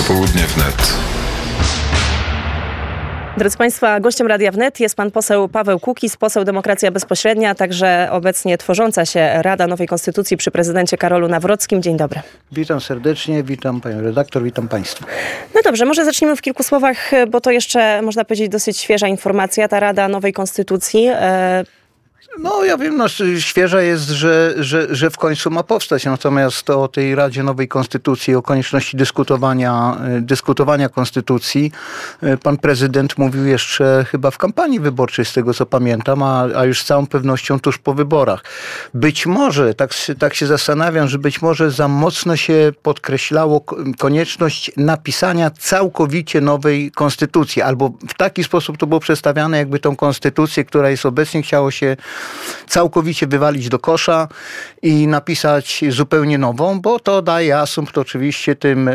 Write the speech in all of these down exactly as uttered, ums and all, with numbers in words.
Popołudnie wnet. Drodzy Państwo, gościem Radia Wnet jest pan poseł Paweł Kukiz, poseł Demokracja Bezpośrednia, także obecnie tworząca się Rada Nowej Konstytucji przy prezydencie Karolu Nawrockim. Dzień dobry. Witam serdecznie, witam panią redaktor, witam państwa. No dobrze, może zacznijmy w kilku słowach, bo to jeszcze, można powiedzieć, dosyć świeża informacja, ta Rada Nowej Konstytucji. E- No ja wiem, no, świeża jest, że, że, że w końcu ma powstać. Natomiast o tej Radzie Nowej Konstytucji, o konieczności dyskutowania, dyskutowania konstytucji pan prezydent mówił jeszcze chyba w kampanii wyborczej, z tego co pamiętam, a, a już z całą pewnością tuż po wyborach. Być może, tak, tak się zastanawiam, że być może za mocno się podkreślało konieczność napisania całkowicie nowej konstytucji. Albo w taki sposób to było przedstawiane, jakby tą konstytucję, która jest obecnie, chciało się całkowicie wywalić do kosza i napisać zupełnie nową, bo to daje asumpt oczywiście tym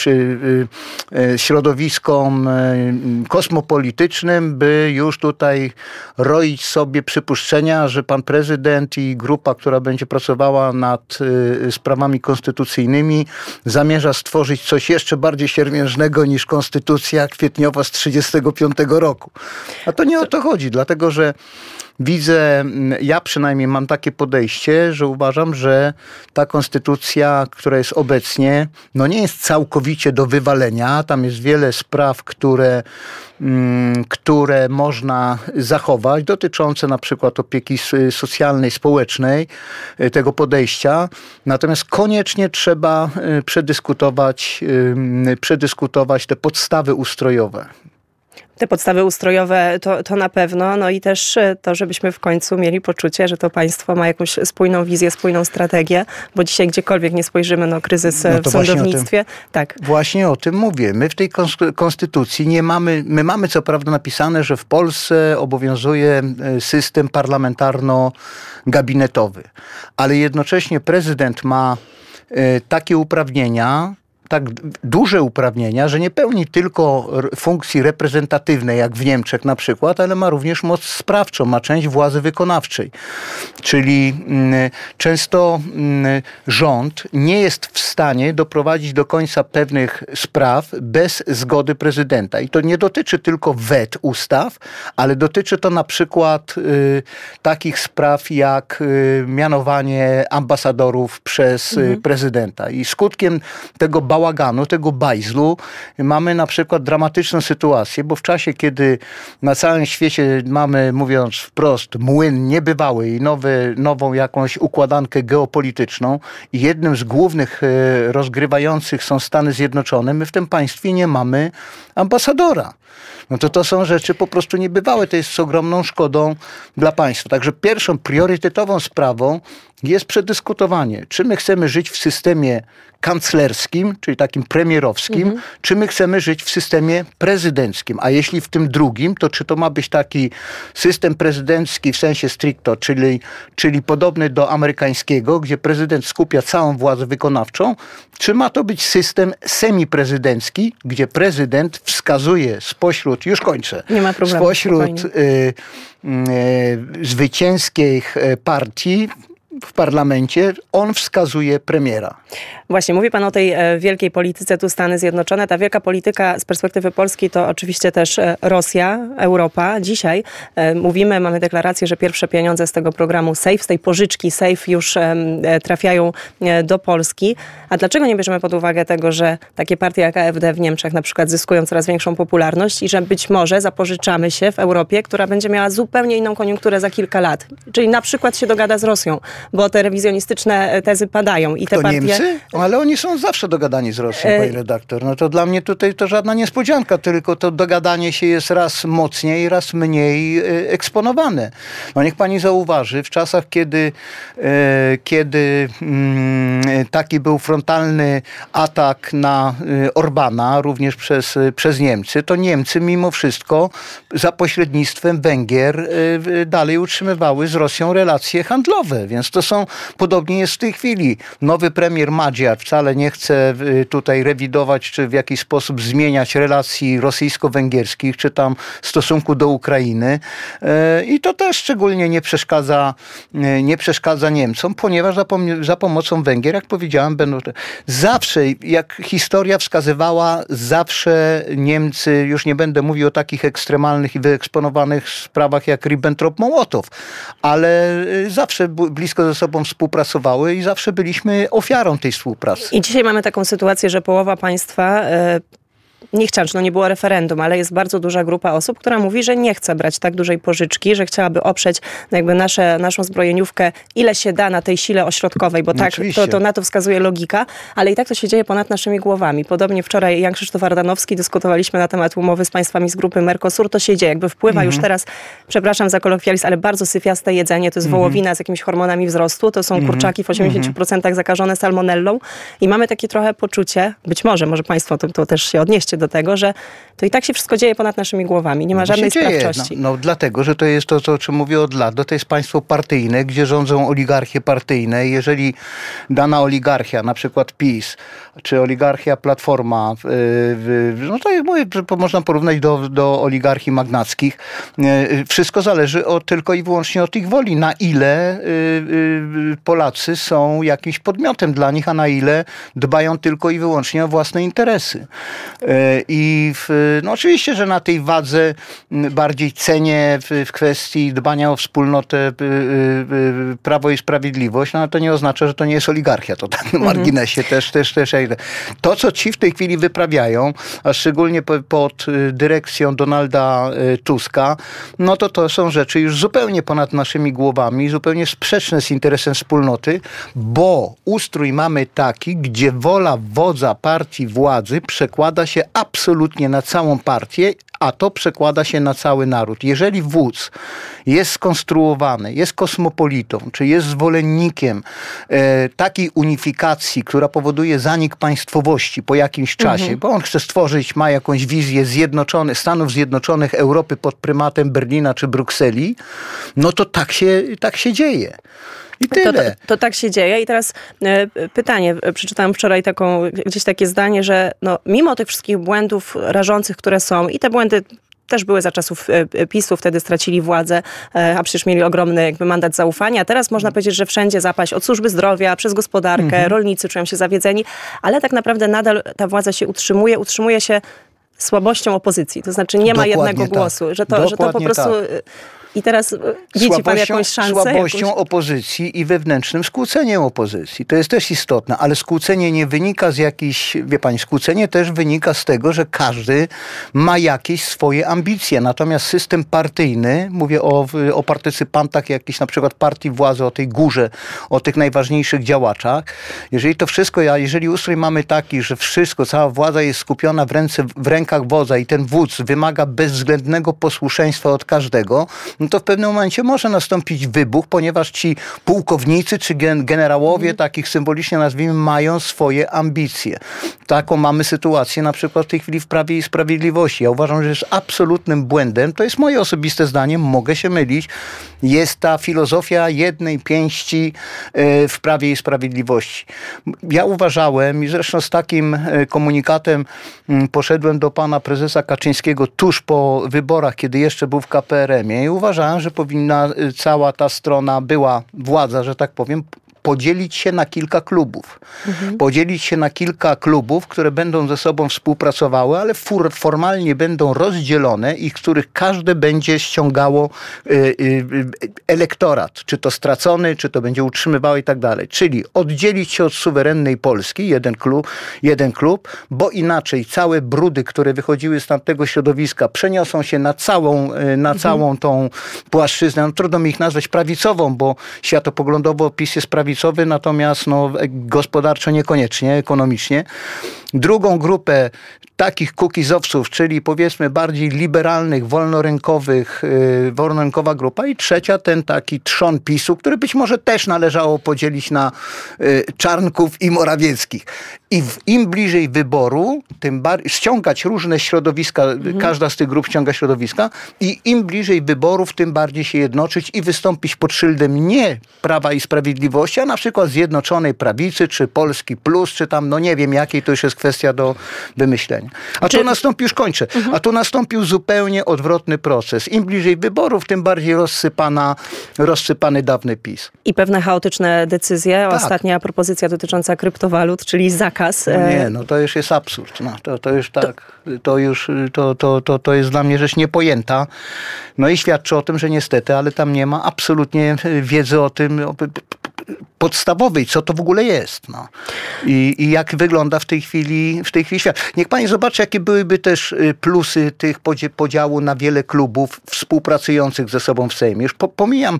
środowiskom kosmopolitycznym, by już tutaj roić sobie przypuszczenia, że pan prezydent i grupa, która będzie pracowała nad sprawami konstytucyjnymi, zamierza stworzyć coś jeszcze bardziej siermiężnego niż konstytucja kwietniowa z trzydziestego piątego roku. A to nie o to chodzi, dlatego że widzę, ja przynajmniej mam takie podejście, że uważam, że ta konstytucja, która jest obecnie, no nie jest całkowicie do wywalenia. Tam jest wiele spraw, które, które można zachować, dotyczące na przykład opieki socjalnej, społecznej, tego podejścia. Natomiast koniecznie trzeba przedyskutować, przedyskutować te podstawy ustrojowe. Te podstawy ustrojowe to, to na pewno, no i też to, żebyśmy w końcu mieli poczucie, że to państwo ma jakąś spójną wizję, spójną strategię, bo dzisiaj gdziekolwiek nie spojrzymy, no kryzys no w sądownictwie. Tym, tak. Właśnie o tym mówię. My w tej konstytucji nie mamy, my mamy co prawda napisane, że w Polsce obowiązuje system parlamentarno-gabinetowy, ale jednocześnie prezydent ma takie uprawnienia, tak duże uprawnienia, że nie pełni tylko funkcji reprezentatywnej, jak w Niemczech na przykład, ale ma również moc sprawczą, ma część władzy wykonawczej. Czyli mm, często mm, rząd nie jest w stanie doprowadzić do końca pewnych spraw bez zgody prezydenta. I to nie dotyczy tylko wet ustaw, ale dotyczy to na przykład y, takich spraw jak y, mianowanie ambasadorów przez mhm. y, prezydenta. I skutkiem tego bałaganu, tego bajzlu mamy na przykład dramatyczną sytuację, bo w czasie, kiedy na całym świecie mamy, mówiąc wprost, młyn niebywały i nowy, nową jakąś układankę geopolityczną i jednym z głównych rozgrywających są Stany Zjednoczone, my w tym państwie nie mamy ambasadora. No to to są rzeczy po prostu niebywałe. To jest z ogromną szkodą dla państwa. Także pierwszą priorytetową sprawą jest przedyskutowanie, czy my chcemy żyć w systemie kanclerskim, czyli takim premierowskim, mhm. czy my chcemy żyć w systemie prezydenckim. A jeśli w tym drugim, to czy to ma być taki system prezydencki w sensie stricto, czyli, czyli podobny do amerykańskiego, gdzie prezydent skupia całą władzę wykonawczą, czy ma to być system semiprezydencki, gdzie prezydent wskazuje spośród, już kończę, Nie ma problemu, spośród y, y, zwycięskich partii w parlamencie, on wskazuje premiera. Właśnie, mówi pan o tej e, wielkiej polityce tu Stany Zjednoczone. Ta wielka polityka z perspektywy Polski to oczywiście też e, Rosja, Europa. Dzisiaj e, mówimy, mamy deklarację, że pierwsze pieniądze z tego programu SAFE, z tej pożyczki SAFE już e, trafiają e, do Polski. A dlaczego nie bierzemy pod uwagę tego, że takie partie jak A F D w Niemczech na przykład zyskują coraz większą popularność i że być może zapożyczamy się w Europie, która będzie miała zupełnie inną koniunkturę za kilka lat. Czyli na przykład się dogada z Rosją, bo te rewizjonistyczne tezy padają. I te to partie... Niemcy? Ale oni są zawsze dogadani z Rosją, pani redaktor. No to dla mnie tutaj to żadna niespodzianka, tylko to dogadanie się jest raz mocniej, raz mniej eksponowane. No niech pani zauważy, w czasach, kiedy, kiedy taki był frontalny atak na Orbana, również przez, przez Niemcy, to Niemcy mimo wszystko za pośrednictwem Węgier dalej utrzymywały z Rosją relacje handlowe, więc to są, podobnie jest w tej chwili. Nowy premier Magyar wcale nie chce tutaj rewidować, czy w jakiś sposób zmieniać relacji rosyjsko-węgierskich, czy tam stosunku do Ukrainy. I to też szczególnie nie przeszkadza, nie przeszkadza Niemcom, ponieważ za, pom- za pomocą Węgier, jak powiedziałem, będą zawsze, jak historia wskazywała, zawsze Niemcy, już nie będę mówił o takich ekstremalnych i wyeksponowanych sprawach jak Ribbentrop-Mołotow, ale zawsze blisko ze sobą współpracowały i zawsze byliśmy ofiarą tej współpracy. I dzisiaj mamy taką sytuację, że połowa państwa... Yy... Nie chciałam, no nie było referendum, ale jest bardzo duża grupa osób, która mówi, że nie chce brać tak dużej pożyczki, że chciałaby oprzeć jakby nasze, naszą zbrojeniówkę, ile się da na tej sile ośrodkowej, bo tak to, to na to wskazuje logika, ale i tak to się dzieje ponad naszymi głowami. Podobnie wczoraj Jan Krzysztof Ardanowski, dyskutowaliśmy na temat umowy z państwami z grupy Mercosur, to się dzieje, jakby wpływa mhm. już teraz, przepraszam za kolokwializm, ale bardzo syfiaste jedzenie, to jest mhm. wołowina z jakimiś hormonami wzrostu, to są mhm. kurczaki w osiemdziesięciu procentach zakażone salmonellą i mamy takie trochę poczucie, być może, może państwo to, to też się odnieście do tego, że to i tak się wszystko dzieje ponad naszymi głowami. Nie ma żadnej sprawczości. No, no dlatego, że to jest to, co, o czym mówię od lat. To jest państwo partyjne, gdzie rządzą oligarchie partyjne. Jeżeli dana oligarchia, na przykład PiS, czy oligarchia Platforma, no to mówię, można porównać do, do oligarchii magnackich. Wszystko zależy od, tylko i wyłącznie od ich woli. Na ile Polacy są jakimś podmiotem dla nich, a na ile dbają tylko i wyłącznie o własne interesy. I w, no oczywiście, że na tej wadze bardziej cenię w, w kwestii dbania o wspólnotę Prawo i Sprawiedliwość, no to nie oznacza, że to nie jest oligarchia. To tak na marginesie mhm. też, też, też. To, co ci w tej chwili wyprawiają, a szczególnie pod dyrekcją Donalda Tuska, no to to są rzeczy już zupełnie ponad naszymi głowami, zupełnie sprzeczne z interesem wspólnoty, bo ustrój mamy taki, gdzie wola wodza partii władzy przekłada się absolutnie na całą partię, a to przekłada się na cały naród. Jeżeli wódz jest skonstruowany, jest kosmopolitą, czy jest zwolennikiem e, takiej unifikacji, która powoduje zanik państwowości po jakimś czasie, mhm. bo on chce stworzyć, ma jakąś wizję zjednoczone, Stanów Zjednoczonych Europy pod prymatem Berlina czy Brukseli, no to tak się, tak się dzieje. I tyle. To, to, to tak się dzieje. I teraz y, pytanie. Przeczytałam wczoraj taką, gdzieś takie zdanie, że no, mimo tych wszystkich błędów rażących, które są i te błędy też były za czasów PiS-u, wtedy stracili władzę, a przecież mieli ogromny jakby mandat zaufania. Teraz można powiedzieć, że wszędzie zapaść od służby zdrowia, przez gospodarkę, mhm. rolnicy czują się zawiedzeni, ale tak naprawdę nadal ta władza się utrzymuje, utrzymuje się słabością opozycji. To znaczy nie ma Dokładnie jednego tak. głosu. Że to, że to po prostu... Tak. I teraz widzi pan jakąś szansę? Słabością jakąś... opozycji i wewnętrznym skłóceniem opozycji. To jest też istotne, ale skłócenie nie wynika z jakiejś, wie pani, skłócenie też wynika z tego, że każdy ma jakieś swoje ambicje. Natomiast system partyjny, mówię o, o partycypantach jakiejś na przykład partii władzy, o tej górze, o tych najważniejszych działaczach. Jeżeli to wszystko, jeżeli ustrój mamy taki, że wszystko, cała władza jest skupiona w, ręce, w rękach wodza i ten wódz wymaga bezwzględnego posłuszeństwa od każdego, no to w pewnym momencie może nastąpić wybuch, ponieważ ci pułkownicy czy gen- generałowie, mm. takich symbolicznie nazwijmy, mają swoje ambicje. Taką mamy sytuację na przykład w tej chwili w Prawie i Sprawiedliwości. Ja uważam, że jest absolutnym błędem, to jest moje osobiste zdanie, mogę się mylić, jest ta filozofia jednej pięści w Prawie i Sprawiedliwości. Ja uważałem i zresztą z takim komunikatem poszedłem do pana prezesa Kaczyńskiego tuż po wyborach, kiedy jeszcze był w K P R M-ie i uważałem, że powinna cała ta strona, była władza, że tak powiem, podzielić się na kilka klubów. Mhm. Podzielić się na kilka klubów, które będą ze sobą współpracowały, ale for, formalnie będą rozdzielone i z których każde będzie ściągało y, y, elektorat. Czy to stracony, czy to będzie utrzymywało i tak dalej. Czyli oddzielić się od suwerennej Polski, jeden klub, jeden klub, bo inaczej całe brudy, które wychodziły z tamtego środowiska, przeniosą się na całą, na mhm. całą tą płaszczyznę. No, trudno mi ich nazwać prawicową, bo światopoglądowo PiS jest prawicowy, natomiast no, gospodarczo niekoniecznie, ekonomicznie. Drugą grupę takich kukizowców, czyli powiedzmy bardziej liberalnych, wolnorynkowych, yy, wolnorynkowa grupa i trzecia ten taki trzon PiSu, który być może też należało podzielić na yy, Czarnków i Morawieckich. I w, im bliżej wyboru, tym bardziej ściągać różne środowiska, mhm. każda z tych grup ściąga środowiska i im bliżej wyborów, tym bardziej się jednoczyć i wystąpić pod szyldem nie Prawa i Sprawiedliwości, a na przykład Zjednoczonej Prawicy, czy Polski Plus, czy tam, no nie wiem jakiej, to już jest kwestia do wymyślenia. A czy... tu nastąpił, już kończę, mhm. a tu nastąpił zupełnie odwrotny proces. Im bliżej wyborów, tym bardziej rozsypana, rozsypany dawny PiS. I pewne chaotyczne decyzje. Tak. Ostatnia propozycja dotycząca kryptowalut, czyli zakaz. No nie, no to już jest absurd. No, to, to już tak, to już, to, to, to, to jest dla mnie rzecz niepojęta. No i świadczy o tym, że niestety, ale tam nie ma absolutnie wiedzy o tym, o, podstawowej, co to w ogóle jest. No. I, I jak wygląda w tej chwili w tej chwili świat. Niech pani zobaczy, jakie byłyby też plusy tych podziału na wiele klubów współpracujących ze sobą w Sejmie. Już po, pomijam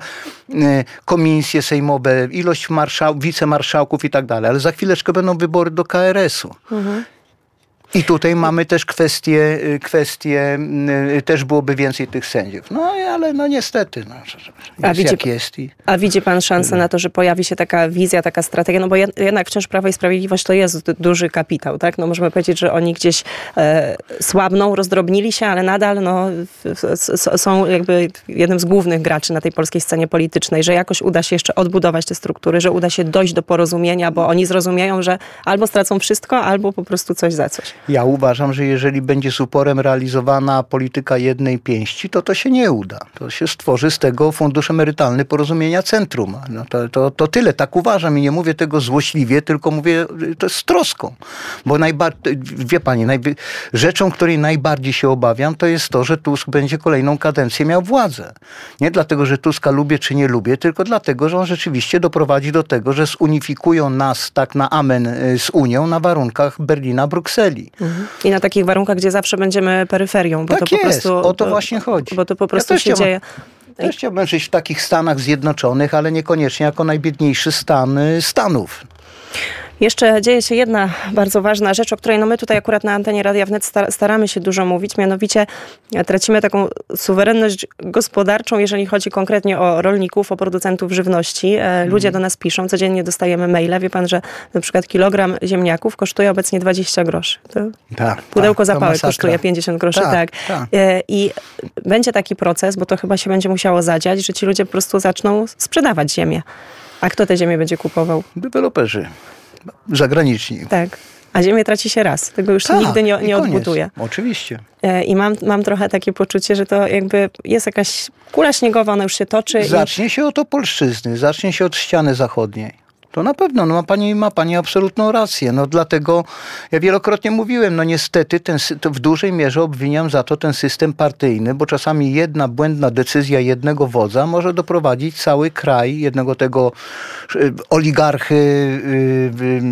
komisje sejmowe, ilość marszał, wicemarszałków i tak dalej, ale za chwileczkę będą wybory do K R S u. Mhm. I tutaj mamy też kwestie, kwestie, też byłoby więcej tych sędziów. No ale no niestety, no, jest a widzi, jak jest. I... A widzi pan szansę na to, że pojawi się taka wizja, taka strategia? No bo jednak wciąż Prawo i Sprawiedliwość to jest duży kapitał, tak? No możemy powiedzieć, że oni gdzieś e, słabną, rozdrobnili się, ale nadal no, są jakby jednym z głównych graczy na tej polskiej scenie politycznej, że jakoś uda się jeszcze odbudować te struktury, że uda się dojść do porozumienia, bo oni zrozumieją, że albo stracą wszystko, albo po prostu coś za coś. Ja uważam, że jeżeli będzie z uporem realizowana polityka jednej pięści, to to się nie uda. To się stworzy z tego fundusz emerytalny Porozumienia Centrum. No to, to, to tyle, tak uważam i nie mówię tego złośliwie, tylko mówię to z troską. Bo najbardziej, wie pani, najby, rzeczą, której najbardziej się obawiam, to jest to, że Tusk będzie kolejną kadencję miał władzę. Nie dlatego, że Tuska lubię czy nie lubię, tylko dlatego, że on rzeczywiście doprowadzi do tego, że zunifikują nas tak na amen z Unią na warunkach Berlina, Brukseli. Mhm. I na takich warunkach, gdzie zawsze będziemy peryferią. Bo tak to po jest, prostu, o to właśnie chodzi. Bo to po prostu ja się dzieje. Też chciałbym żyć w takich Stanach Zjednoczonych, ale niekoniecznie jako najbiedniejszy stan Stanów. Jeszcze dzieje się jedna bardzo ważna rzecz, o której no my tutaj akurat na antenie Radia Wnet staramy się dużo mówić, mianowicie tracimy taką suwerenność gospodarczą, jeżeli chodzi konkretnie o rolników, o producentów żywności. Ludzie do nas piszą, codziennie dostajemy maile. Wie pan, że na przykład kilogram ziemniaków kosztuje obecnie dwadzieścia groszy. To tak, pudełko tak, zapałek kosztuje pięćdziesiąt groszy. Tak, tak. tak. I będzie taki proces, bo to chyba się będzie musiało zadziać, że ci ludzie po prostu zaczną sprzedawać ziemię. A kto tę ziemię będzie kupował? Deweloperzy. Zagraniczni. Tak. A ziemię traci się raz. Tego już Ta, nigdy nie, nie odbuduje. Oczywiście. I mam, mam trochę takie poczucie, że to jakby jest jakaś kula śniegowa, ona już się toczy. Zacznie i... się od Opolszczyzny, zacznie się od ściany zachodniej. To na pewno, no ma pani, ma pani absolutną rację. No dlatego ja wielokrotnie mówiłem, no niestety ten, to w dużej mierze obwiniam za to ten system partyjny, bo czasami jedna błędna decyzja jednego wodza może doprowadzić cały kraj, jednego tego oligarchy, yy, yy,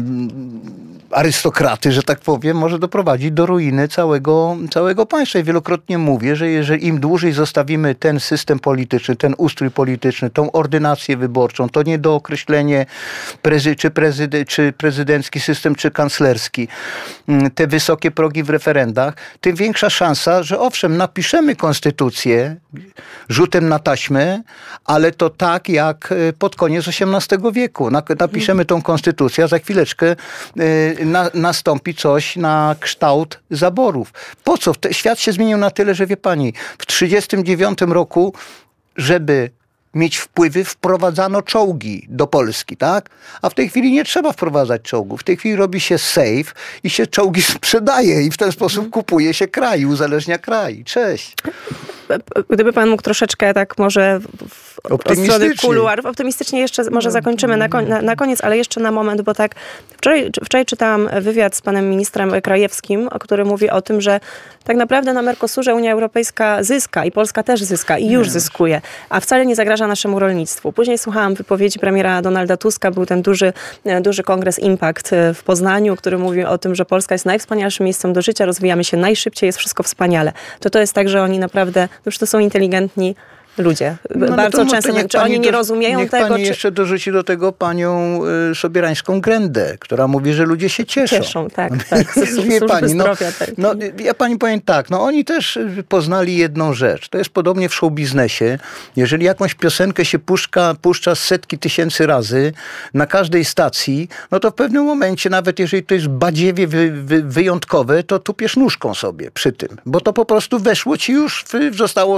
arystokraty, że tak powiem, może doprowadzić do ruiny całego, całego państwa. I wielokrotnie mówię, że jeżeli im dłużej zostawimy ten system polityczny, ten ustrój polityczny, tą ordynację wyborczą, to niedookreślenie Prezy, czy, prezyd, czy prezydencki system, czy kanclerski, te wysokie progi w referendach, tym większa szansa, że owszem, napiszemy konstytucję rzutem na taśmę, ale to tak jak pod koniec osiemnastego wieku. Napiszemy tą konstytucję, a za chwileczkę na, nastąpi coś na kształt zaborów. Po co? Świat się zmienił na tyle, że wie pani, w trzydziestym dziewiątym roku, żeby mieć wpływy, wprowadzano czołgi do Polski, tak? A w tej chwili nie trzeba wprowadzać czołgów. W tej chwili robi się safe i się czołgi sprzedaje i w ten sposób kupuje się kraj, uzależnia kraj. Cześć. Gdyby pan mógł troszeczkę tak może w, od strony kuluarów, optymistycznie jeszcze może zakończymy na, koń, na, na koniec, ale jeszcze na moment, bo tak wczoraj, wczoraj czytałam wywiad z panem ministrem Krajewskim, który mówi o tym, że tak naprawdę na Mercosurze Unia Europejska zyska i Polska też zyska i już zyskuje, a wcale nie zagraża naszemu rolnictwu. Później słuchałam wypowiedzi premiera Donalda Tuska, był ten duży, duży kongres Impact w Poznaniu, który mówił o tym, że Polska jest najwspanialszym miejscem do życia, rozwijamy się najszybciej, jest wszystko wspaniale. To to jest tak, że oni naprawdę, już to są inteligentni ludzie. No, Bardzo to, no, często, to czy oni nie do, rozumieją niech tego? Pani czy... jeszcze dorzuci do tego panią y, Sobierańską Grendę, która mówi, że ludzie się cieszą. Cieszą, tak, tak. Wie pani, no, zdrowia, tak. no, ja pani powiem tak, no oni też poznali jedną rzecz. To jest podobnie w show biznesie. Jeżeli jakąś piosenkę się puszka, puszcza setki tysięcy razy na każdej stacji, no to w pewnym momencie, nawet jeżeli to jest badziewie wy, wy, wyjątkowe, to tupiesz nóżką sobie przy tym, bo to po prostu weszło ci już, w, zostało